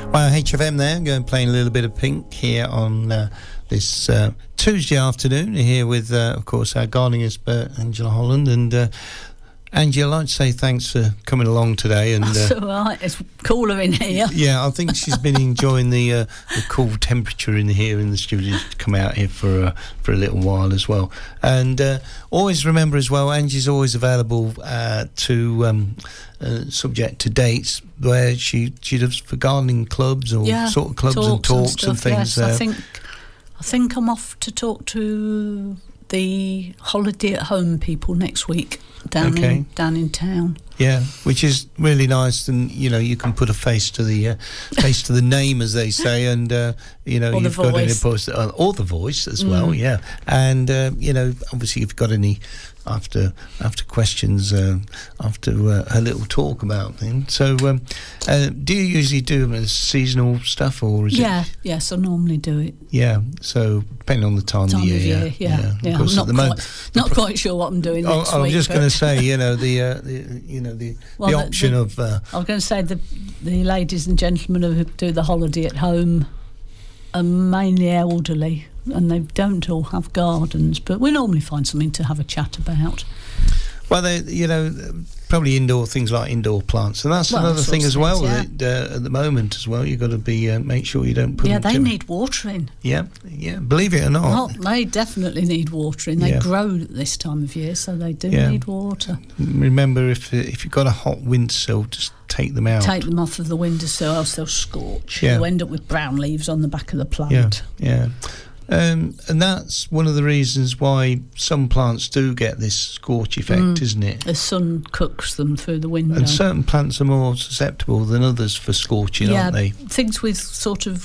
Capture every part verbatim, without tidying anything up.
Well, H F M there, going playing a little bit of Pink here on uh, this uh, Tuesday afternoon, here with, uh, of course, our gardening expert, Angela Holland. And uh, Angie, I'd like to say thanks for coming along today. And, That's uh, all right, it's cooler in here. Yeah, I think she's been enjoying the, uh, the cool temperature in here in the studio to come out here for, uh, for a little while as well. And uh, always remember as well, Angie's always available uh, to... Um, Uh, subject to dates where she she does for gardening clubs or yeah, sort of clubs talks and talks and, stuff, and things. Yes, uh, I think I think I'm off to talk to the holiday at home people next week down okay. in down in town. Yeah, which is really nice, and you know you can put a face to the uh, face to the name, as they say, and uh, you know or you've got any post uh, or the voice as mm. well, yeah. And uh, you know, obviously, if you've got any after after questions uh, after uh, her little talk about things. So, um, uh, do you usually do them as seasonal stuff, or is yeah, it? Yeah, yes, I normally do it. Yeah, so depending on the time, time of the year, year, yeah, yeah. yeah. Of course, I'm not, at the quite, moment, not quite sure what I'm doing oh, next I was week. just going to say, you know, the, uh, the you know the well, the the, option the, of. Uh, I was going to say the the ladies and gentlemen who do the holiday at home are mainly elderly, and they don't all have gardens, but we normally find something to have a chat about. Well, they, you know, probably indoor things like indoor plants, and that's well, another thing as well. Yeah. That, uh, at the moment, as well, you've got to be uh, make sure you don't put. Yeah, them they too need watering. Yeah, yeah. Believe it or not, well, they definitely need watering. They yeah. grow at this time of year, so they do yeah. need water. Remember, if if you've got a hot windowsill, just take them out. Take them off of the windowsill, else they'll scorch. Yeah. You end up with brown leaves on the back of the plant. Yeah, yeah. Um, and that's one of the reasons why some plants do get this scorch effect, mm. isn't it? The sun cooks them through the window. And certain plants are more susceptible than others for scorching, yeah, aren't they? Things with sort of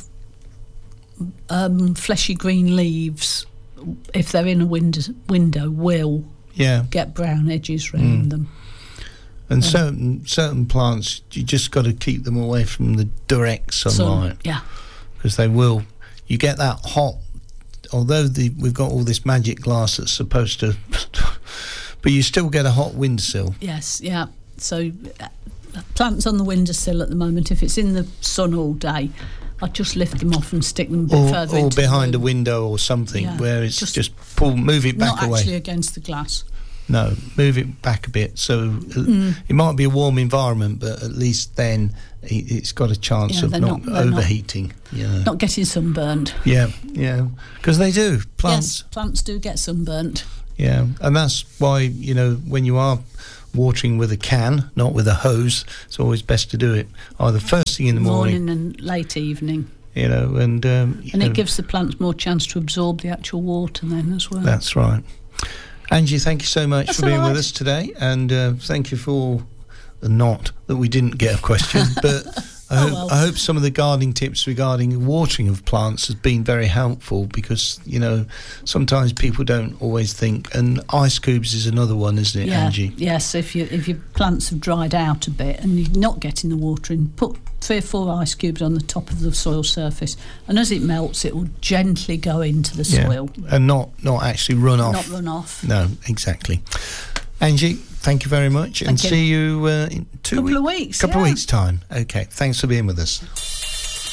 um, fleshy green leaves, if they're in a window, window will yeah. get brown edges around mm. them. And yeah. certain certain plants, you just got to keep them away from the direct sunlight. Sun, yeah. Because they will, you get that hot. Although the, we've got all this magic glass that's supposed to, but you still get a hot windowsill. Yes, yeah. So uh, plants on the windowsill at the moment, if it's in the sun all day, I just lift them off and stick them a bit or, further or into behind the a window or something yeah, where it's just, just pull, move it back not away. Not actually against the glass. No, move it back a bit. So mm. it might be a warm environment, but at least then it's got a chance yeah, of not, not overheating. Not, yeah. not getting sunburned. Yeah, yeah. Because they do. Plants. Yes, plants do get sunburnt. Yeah, and that's why, you know, when you are watering with a can, not with a hose, it's always best to do it either first thing in the morning. Morning and late evening. You know, and... Um, you and know, it gives the plants more chance to absorb the actual water then as well. That's right. Angie, thank you so much That's for being right. with us today, and uh, thank you for the not that we didn't get a question, but I, oh, hope, well. I hope some of the gardening tips regarding watering of plants has been very helpful, because, you know, sometimes people don't always think, and ice cubes is another one, isn't it, yeah, Angie? Yes, if, you, if your plants have dried out a bit and you're not getting the water in, put three or four ice cubes on the top of the soil surface, and as it melts it will gently go into the yeah. soil. And not, not actually run off. Not run off. No, exactly. Angie, thank you very much, thank and you. see you uh, in two couple weeks. of weeks. Couple yeah. of weeks' time. Okay, thanks for being with us.